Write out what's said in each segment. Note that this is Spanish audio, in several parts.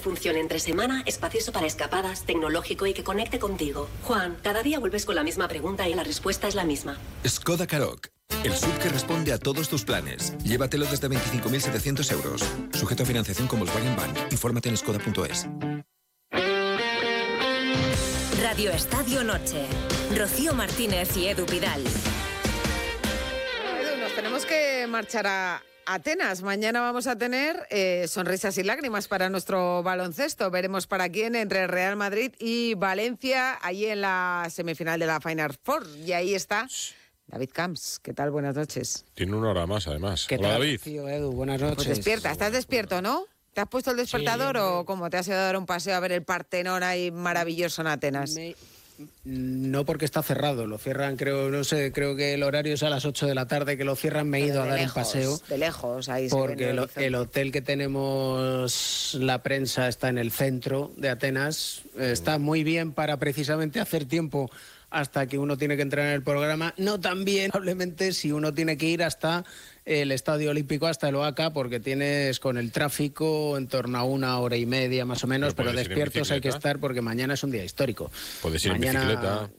función entre semana, espacioso para escapadas, tecnológico y que conecte contigo. Juan, cada día vuelves con la misma pregunta y la respuesta es la misma. Skoda Karoq, el SUV que responde a todos tus planes. Llévatelo desde 25.700 euros. Sujeto a financiación con Volkswagen Bank. Infórmate en skoda.es. Radio Estadio Noche. Rocío Martínez y Edu Pidal. Edu, nos tenemos que marchar a Atenas. Mañana vamos a tener sonrisas y lágrimas para nuestro baloncesto. Veremos para quién entre Real Madrid y Valencia, allí en la semifinal de la Final Four. Y ahí está David Camps. ¿Qué tal? Buenas noches. Tiene una hora más, además. ¿Qué Hola, tal, David. tío Edu? Buenas noches. Pues despierta. ¿Estás despierto, no? ¿Te has puesto el despertador o cómo? ¿Te has ido a dar un paseo a ver el Partenón ahí maravilloso en Atenas? No, porque está cerrado, lo cierran, creo que el horario es a las 8 de la tarde que lo cierran, me he ido a dar un paseo. De lejos, ahí porque el hotel que tenemos, la prensa, está en el centro de Atenas, está muy bien para precisamente hacer tiempo hasta que uno tiene que entrar en el programa, no tan bien, probablemente, si uno tiene que ir hasta el Estadio Olímpico, hasta el OACA, porque tienes con el tráfico en torno a 1 hora y media más o menos, pero despiertos hay que estar porque mañana es un día histórico. Puedes ir mañana, en bicicleta.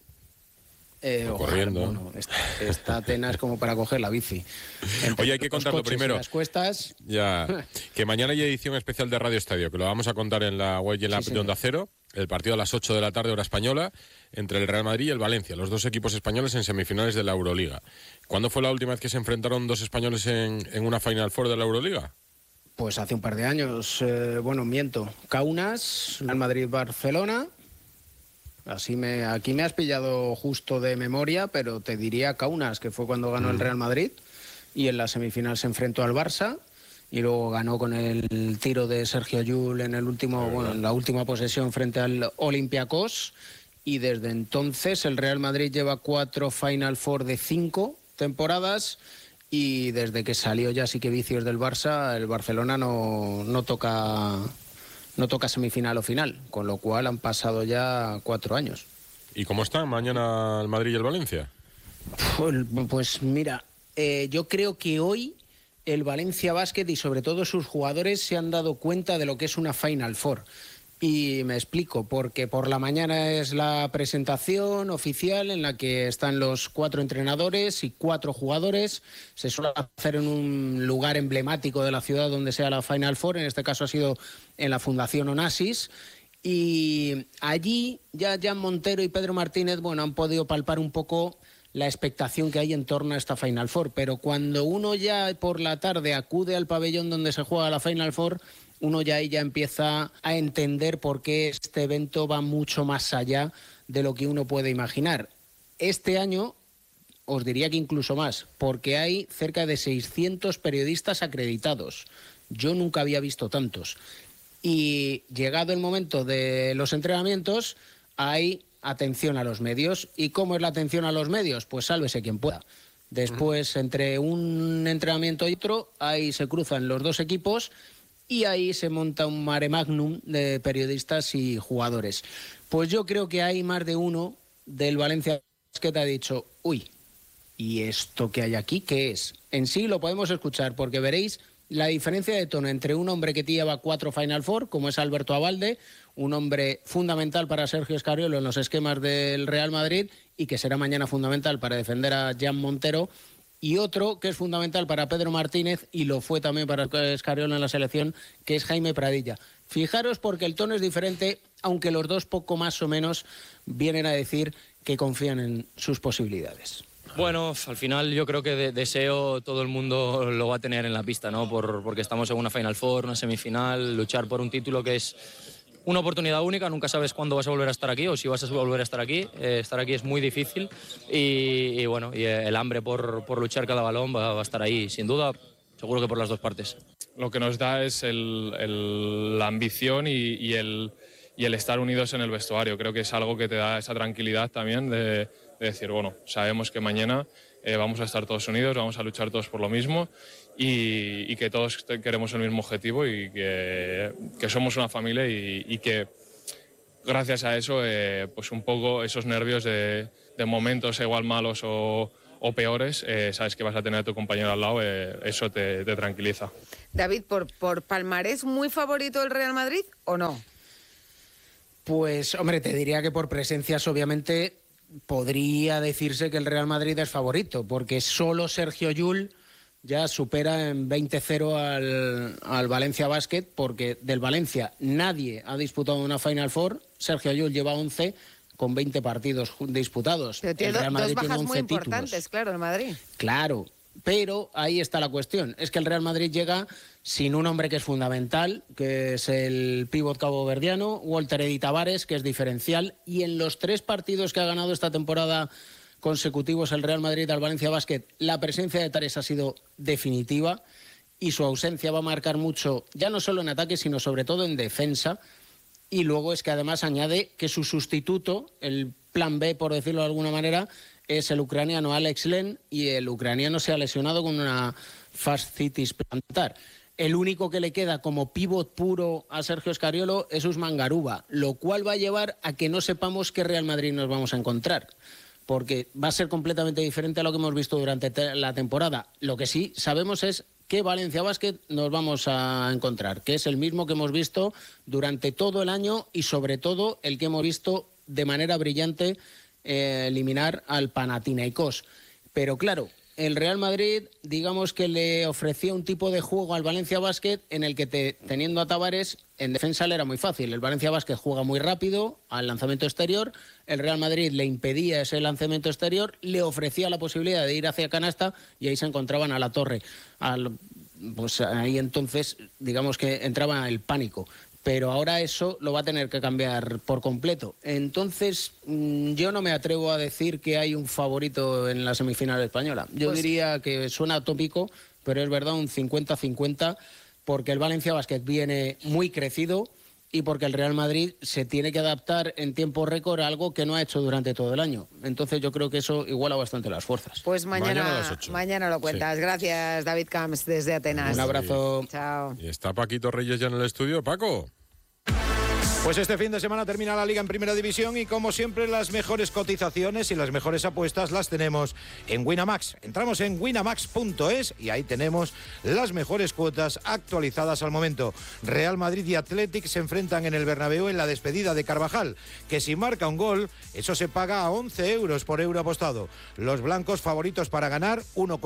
O corriendo. Bueno, está Atenas como para coger la bici. Oye, hay que contarlo primero. Las cuestas. Ya, que mañana hay edición especial de Radio Estadio, que lo vamos a contar en la web y en la app de Onda Cero. El partido a las 8 de la tarde, hora española, entre el Real Madrid y el Valencia, los dos equipos españoles en semifinales de la Euroliga. ¿Cuándo fue la última vez que se enfrentaron dos españoles en una Final Four de la Euroliga? Pues hace un par de años. Bueno, miento. Kaunas, Real Madrid-Barcelona. Aquí me has pillado justo de memoria, pero te diría Kaunas, que fue cuando ganó el Real Madrid, y en la semifinal se enfrentó al Barça, y luego ganó con el tiro de Sergio Llull en en la última posesión frente al Olympiacos, y desde entonces el Real Madrid lleva 4 Final Four de 5 temporadas, y desde que salió ya sí que vicios del Barça, el Barcelona no toca semifinal o final, con lo cual han pasado ya 4 años. ¿Y cómo están mañana el Madrid y el Valencia? Pues mira, yo creo que hoy el Valencia Basket y sobre todo sus jugadores se han dado cuenta de lo que es una Final Four. Y me explico, porque por la mañana es la presentación oficial en la que están los 4 entrenadores y 4 jugadores. Se suele hacer en un lugar emblemático de la ciudad donde sea la Final Four, en este caso ha sido en la Fundación Onassis. Y allí ya Jan Montero y Pedro Martínez, han podido palpar un poco la expectación que hay en torno a esta Final Four. Pero cuando uno ya por la tarde acude al pabellón donde se juega la Final Four, uno ya empieza a entender por qué este evento va mucho más allá de lo que uno puede imaginar. Este año, os diría que incluso más, porque hay cerca de 600 periodistas acreditados. Yo nunca había visto tantos. Y llegado el momento de los entrenamientos, hay atención a los medios. ¿Y cómo es la atención a los medios? Pues sálvese quien pueda. Después, entre un entrenamiento y otro, ahí se cruzan los dos equipos y ahí se monta un mare magnum de periodistas y jugadores. Pues yo creo que hay más de uno del Valencia que te ha dicho, uy, ¿y esto que hay aquí qué es? En sí lo podemos escuchar porque veréis la diferencia de tono entre un hombre que lleva 4 Final Four, como es Alberto Abalde, un hombre fundamental para Sergio Escariolo en los esquemas del Real Madrid y que será mañana fundamental para defender a Jan Montero, y otro que es fundamental para Pedro Martínez y lo fue también para Escariolo en la selección, que es Jaime Pradilla. Fijaros porque el tono es diferente, aunque los dos poco más o menos vienen a decir que confían en sus posibilidades. Bueno, al final yo creo que deseo todo el mundo lo va a tener en la pista, ¿no? Porque estamos en una Final Four, una semifinal, luchar por un título que es una oportunidad única, nunca sabes cuándo vas a volver a estar aquí o si vas a volver a estar aquí. Estar aquí es muy difícil y el hambre por luchar cada balón va a estar ahí, sin duda, seguro que por las dos partes. Lo que nos da es la ambición y el estar unidos en el vestuario. Creo que es algo que te da esa tranquilidad también de decir, bueno, sabemos que mañana vamos a estar todos unidos, vamos a luchar todos por lo mismo y que todos queremos el mismo objetivo y que somos una familia y que gracias a eso pues un poco esos nervios de momentos igual malos o o peores, sabes que vas a tener a tu compañero al lado, eso te tranquiliza. David, ¿por palmarés muy favorito el Real Madrid o no? Pues, hombre, te diría que por presencias, obviamente, podría decirse que el Real Madrid es favorito, porque solo Sergio Llull ya supera en 20-0 al Valencia Basket, porque del Valencia nadie ha disputado una Final Four. Sergio Llull lleva 11 con 20 partidos disputados. Pero tiene dos bajas muy importantes, claro, el Madrid. Claro, pero ahí está la cuestión. Es que el Real Madrid llega sin un hombre que es fundamental, que es el pívot caboverdiano, Walter Eddy Tavares, que es diferencial, y en los 3 partidos que ha ganado esta temporada consecutivos el Real Madrid al Valencia Basket, la presencia de Tavares ha sido definitiva y su ausencia va a marcar mucho, ya no solo en ataque, sino sobre todo en defensa. Y luego es que además añade que su sustituto, el plan B, por decirlo de alguna manera, es el ucraniano Alex Len, y el ucraniano se ha lesionado con una fascitis plantar. El único que le queda como pívot puro a Sergio Scariolo es Usman Garuba, lo cual va a llevar a que no sepamos qué Real Madrid nos vamos a encontrar, porque va a ser completamente diferente a lo que hemos visto durante la temporada. Lo que sí sabemos es qué Valencia Basket nos vamos a encontrar, que es el mismo que hemos visto durante todo el año y sobre todo el que hemos visto de manera brillante eliminar al Panathinaikos. Pero claro, el Real Madrid, digamos que le ofrecía un tipo de juego al Valencia Basket en el que teniendo a Tavares, en defensa le era muy fácil. El Valencia Basket juega muy rápido al lanzamiento exterior, el Real Madrid le impedía ese lanzamiento exterior, le ofrecía la posibilidad de ir hacia canasta y ahí se encontraban a la torre. Pues ahí entonces, digamos que entraba el pánico. Pero ahora eso lo va a tener que cambiar por completo. Entonces, yo no me atrevo a decir que hay un favorito en la semifinal española. Yo diría que suena tópico, pero es verdad, un 50-50, porque el Valencia Basket viene muy crecido y porque el Real Madrid se tiene que adaptar en tiempo récord a algo que no ha hecho durante todo el año. Entonces yo creo que eso iguala bastante las fuerzas. Pues mañana a las 8. Mañana lo cuentas. Sí. Gracias, David Camps, desde Atenas. Un abrazo. Chao. Y está Paquito Reyes ya en el estudio. Paco. Pues este fin de semana termina la Liga en Primera División y como siempre las mejores cotizaciones y las mejores apuestas las tenemos en Winamax. Entramos en winamax.es y ahí tenemos las mejores cuotas actualizadas al momento. Real Madrid y Athletic se enfrentan en el Bernabéu en la despedida de Carvajal, que si marca un gol, eso se paga a 11 euros por euro apostado. Los blancos favoritos para ganar,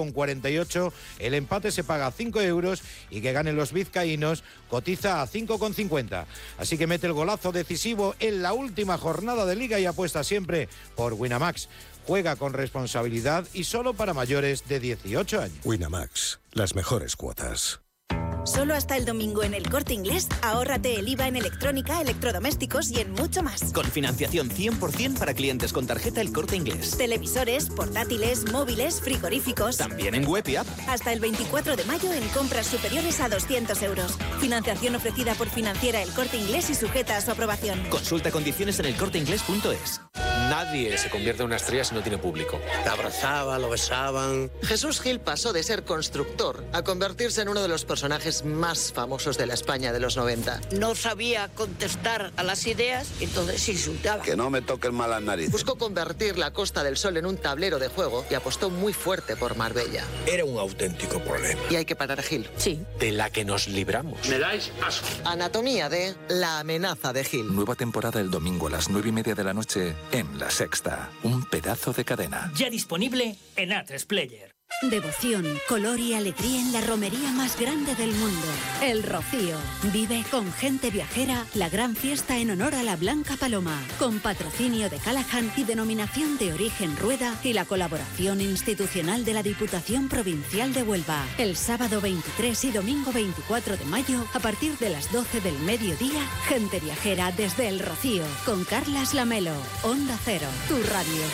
1,48. El empate se paga a 5 euros y que ganen los vizcaínos cotiza a 5,50. Así que mete el golazo decisivo en la última jornada de Liga y apuesta siempre por Winamax. Juega con responsabilidad y solo para mayores de 18 años. Winamax, las mejores cuotas. Solo hasta el domingo en El Corte Inglés, ahórrate el IVA en electrónica, electrodomésticos y en mucho más. Con financiación 100% para clientes con tarjeta El Corte Inglés. Televisores, portátiles, móviles, frigoríficos. También en web y app. Hasta el 24 de mayo en compras superiores a 200 euros. Financiación ofrecida por Financiera El Corte Inglés y sujeta a su aprobación. Consulta condiciones en elcorteinglés.es. Nadie se convierte en una estrella si no tiene público. Lo abrazaban, lo besaban. Jesús Gil pasó de ser constructor a convertirse en uno de los personajes más famosos de la España de los 90. No sabía contestar a las ideas, entonces insultaba. Que no me toquen mal las narices. Buscó convertir la Costa del Sol en un tablero de juego y apostó muy fuerte por Marbella. Era un auténtico problema. Y hay que parar a Gil. Sí. De la que nos libramos. Me dais asco. Anatomía de La amenaza de Gil. Nueva temporada el domingo a las 9:30 de la noche en La Sexta. Un pedazo de cadena. Ya disponible en A3 Player. Devoción, color y alegría en la romería más grande del mundo. El Rocío. Vive con gente viajera la gran fiesta en honor a la Blanca Paloma, con patrocinio de Callahan y denominación de origen Rueda y la colaboración institucional de la Diputación Provincial de Huelva. El sábado 23 y domingo 24 de mayo, a partir de las 12 del mediodía, gente viajera desde El Rocío, con Carlas Lamelo. Onda Cero, tu radio.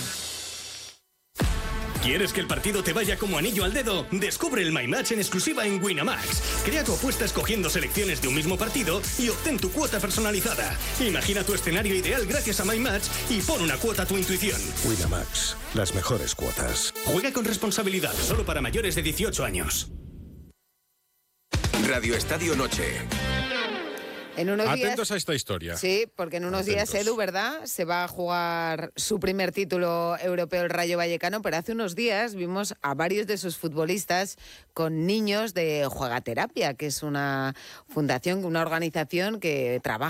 ¿Quieres que el partido te vaya como anillo al dedo? Descubre el My Match en exclusiva en Winamax. Crea tu apuesta escogiendo selecciones de un mismo partido y obtén tu cuota personalizada. Imagina tu escenario ideal gracias a My Match y pon una cuota a tu intuición. Winamax, las mejores cuotas. Juega con responsabilidad, solo para mayores de 18 años. Radio Estadio Noche. En unos Atentos días, a esta historia. Sí, porque en unos días, Edu, ¿verdad? Se va a jugar su primer título europeo el Rayo Vallecano, pero hace unos días vimos a varios de sus futbolistas con niños de Juegaterapia, que es una fundación, una organización que trabaja